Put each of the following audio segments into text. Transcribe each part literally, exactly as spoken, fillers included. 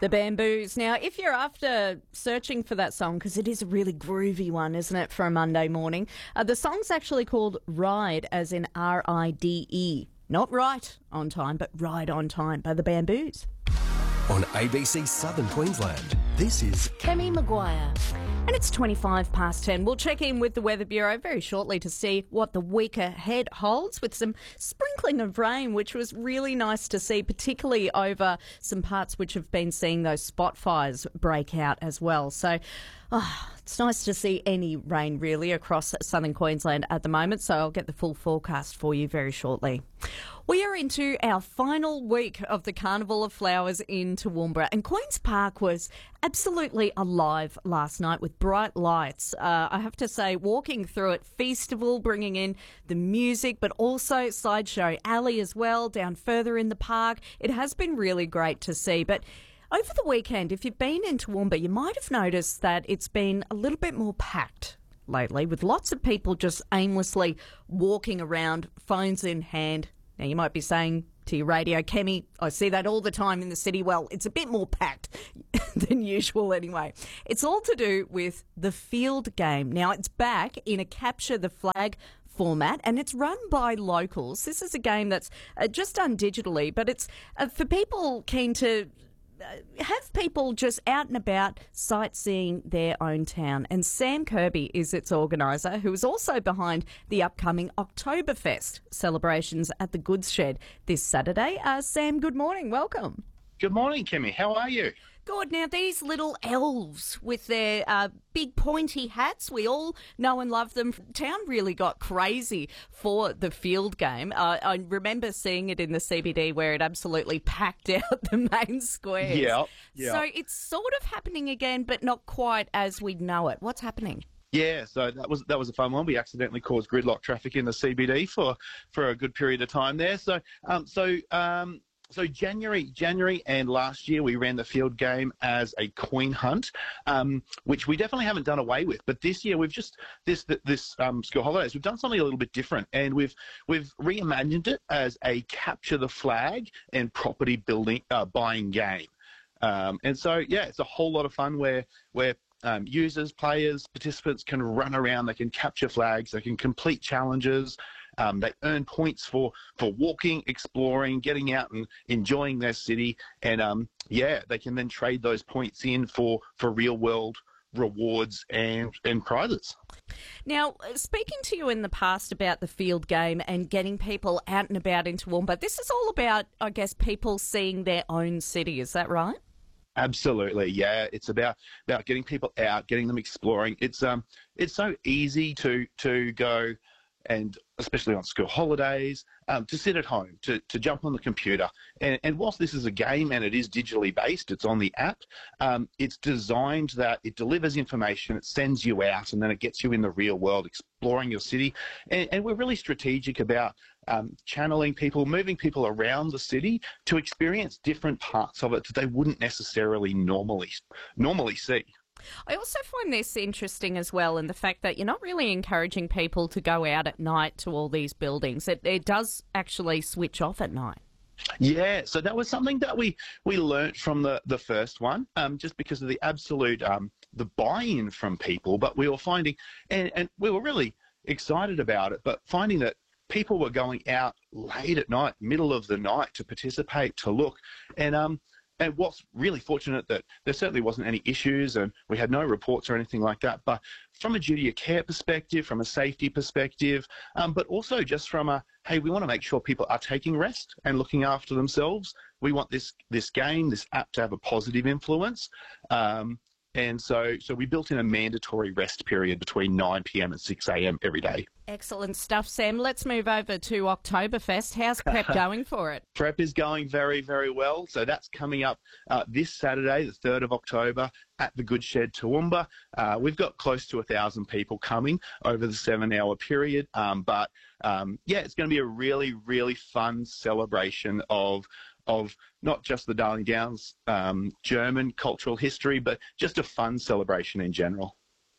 The Bamboos. Now, if you're after searching for that song, because it is a really groovy one, isn't it, for a Monday morning, uh, the song's actually called Ride, as in R I D E. Not Right on Time, but Ride on Time by the Bamboos. On A B C Southern Queensland, this is Kemi Maguire. And it's twenty-five past ten. We'll check in with the Weather Bureau very shortly to see what the week ahead holds, with some sprinkling of rain, which was really nice to see, particularly over some parts which have been seeing those spot fires break out as well. So oh, it's nice to see any rain really across southern Queensland at the moment. So I'll get the full forecast for you very shortly. We are into our final week of the Carnival of Flowers in Toowoomba, and Queen's Park was absolutely alive last night with bright lights. Uh, I have to say, walking through it, Feastival bringing in the music, but also Sideshow Alley as well, down further in the park. It has been really great to see, but over the weekend, if you've been in Toowoomba, you might have noticed that it's been a little bit more packed lately, with lots of people just aimlessly walking around, phones in hand. Now, you might be saying to your radio, Kemi, I see that all the time in the city. Well, it's a bit more packed than usual anyway. It's all to do with the field game. Now, it's back in a Capture the Flag format, and it's run by locals. This is a game that's uh, just done digitally, but it's uh, for people keen to have people just out and about sightseeing their own town. And Sam Kirby is its organiser, who is also behind the upcoming Oktoberfest celebrations at the Goods Shed this Saturday. Uh, Sam, good morning. Welcome. Good morning, Kimmy. How are you? Good. Now, these little elves with their uh, big pointy hats, we all know and love them. Town really got crazy for the field game. Uh, I remember seeing it in the C B D where it absolutely packed out the main squares. Yeah, yeah. So it's sort of happening again, but not quite as we know it. What's happening? Yeah, so that was that was a fun one. We accidentally caused gridlock traffic in the C B D for, for a good period of time there. So, um, so. Um, So January, January and last year we ran the field game as a coin hunt, um, which we definitely haven't done away with. But this year we've just this this um, school holidays we've done something a little bit different, and we've we've reimagined it as a capture the flag and property building uh, buying game. Um, and so yeah, it's a whole lot of fun where where. Um, users, players, participants can run around, they can capture flags, they can complete challenges, um, they earn points for, for walking, exploring, getting out and enjoying their city, and um, yeah, they can then trade those points in for, for real world rewards and, and prizes. Now, speaking to you in the past about the field game and getting people out and about in Toowoomba, this is all about, I guess, people seeing their own city, is that right? Absolutely, yeah. It's about about getting people out, getting them exploring. It's um, it's so easy to to go, and especially on school holidays, um, to sit at home, to, to jump on the computer. And, and whilst this is a game and it is digitally based, it's on the app, um, it's designed that it delivers information, it sends you out, and then it gets you in the real world, exploring your city. And, and we're really strategic about um, channeling people, moving people around the city to experience different parts of it that they wouldn't necessarily normally normally see. I also find this interesting as well, in the fact that you're not really encouraging people to go out at night to all these buildings. It, it does actually switch off at night. Yeah, so that was something that we, we learnt from the, the first one, um, just because of the absolute um, the buy-in from people. But we were finding, and, and we were really excited about it, but finding that people were going out late at night, middle of the night, to participate, to look, and um. And what's really fortunate that there certainly wasn't any issues and we had no reports or anything like that. But from a duty of care perspective, from a safety perspective, um, but also just from a, hey, we want to make sure people are taking rest and looking after themselves. We want this this game, this app to have a positive influence. Um, and so, so we built in a mandatory rest period between nine p m and six a m every day. Excellent stuff, Sam. Let's move over to Oktoberfest. How's prep going for it? Prep is going very, very well. So that's coming up uh, this Saturday, the third of October, at the Goods Shed, Toowoomba. Uh, we've got close to a thousand people coming over the seven-hour period. Um, but um, yeah, it's going to be a really, really fun celebration of of not just the Darling Downs um, German cultural history, but just a fun celebration in general.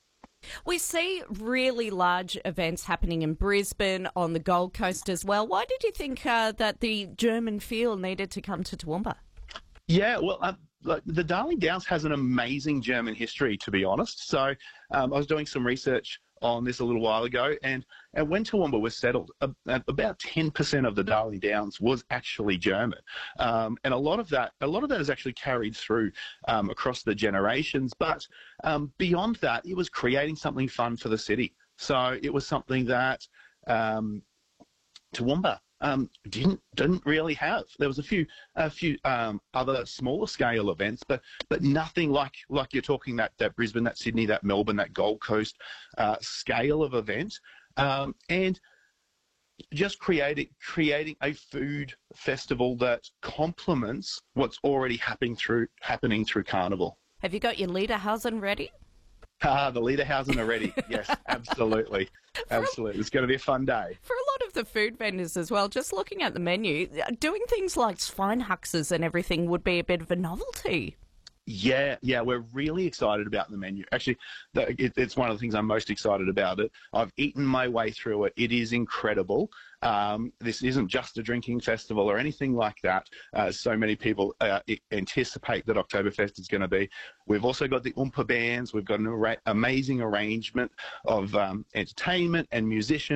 We see really large events happening in Brisbane, on the Gold Coast as well. Why did you think uh, that the German feel needed to come to Toowoomba? Yeah, well, um, like, the Darling Downs has an amazing German history, to be honest. So um, I was doing some research on this a little while ago, and, and when Toowoomba was settled, uh, about ten percent of the Darling Downs was actually German, um, and a lot of that, a lot of that is actually carried through um, across the generations. But um, beyond that, it was creating something fun for the city. So it was something that um, Toowoomba Um, didn't didn't really have. There was a few a few um, other smaller scale events, but but nothing like like you're talking that that Brisbane, that Sydney, that Melbourne, that Gold Coast uh, scale of event, um, and just creating creating a food festival that complements what's already happening through happening through Carnival. Have you got your Lederhausen ready? Ah, the Lederhausen are ready. Yes, absolutely. Absolutely. It's going to be a fun day. For a lot of the food vendors as well, just looking at the menu, doing things like Schweinehaxes and everything would be a bit of a novelty. Yeah, yeah, we're really excited about the menu. Actually, the, it, it's one of the things I'm most excited about it. I've eaten my way through it. It is incredible. Um, this isn't just a drinking festival or anything like that. Uh, so many people uh, anticipate that Oktoberfest is going to be. We've also got the Oompa bands. We've got an ara- amazing arrangement of um, entertainment and musicians.